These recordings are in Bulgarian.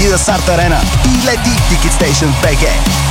Киасарт Арена и лети Ticket Station BG.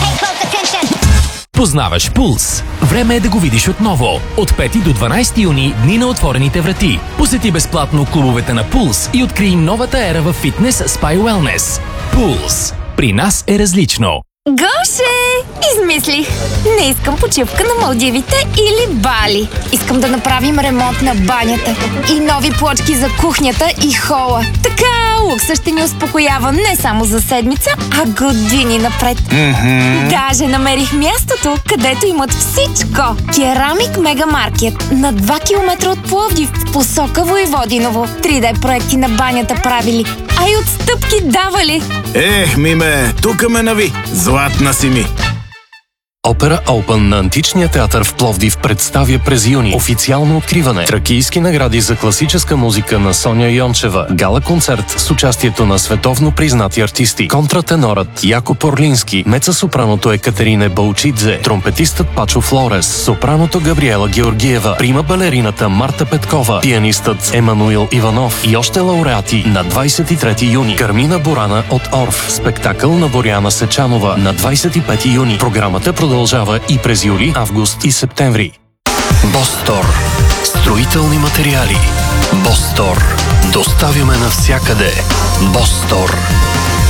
Познаваш Пулс. Време е да го видиш отново. От 5 до 12 юни дни на отворените врати. Посети безплатно клубовете на Пулс и открий новата ера в фитнес, спа и уелнес. Пулс. При нас е различно. Гоше! Измислих! Не искам почивка на Малдивите или Бали. Искам да направим ремонт на банята и нови плочки за кухнята и хола. Така лукса ще ни успокоява не само за седмица, а години напред. Даже намерих мястото, където имат всичко. Керамик Мегамаркет на 2 км от Пловдив в посока Войводиново. 3D проекти на банята правили, а и отстъпки давали. Миме, тука ме нави. Златна си ми. Опера Open на Античния театър в Пловдив представя през юни официално откриване. Тракийски награди за класическа музика на Соня Йончева. Гала-концерт с участието на световно признати артисти. Контратенорът Яко Порлински, мецасопраното Екатерина Балчидзе, тромпетистът Пачо Флорес, сопраното Габриела Георгиева, прима балерината Марта Петкова, пианистът Емануил Иванов и още лауреати на 23 юни. Кармина Борана от Орф, спектакъл на Боряна Сечанова на 25 юни. Програмата продължава и през юли, август и септември. Бостор. Строителни материали. Бостор. Доставяме навсякъде. Бостор.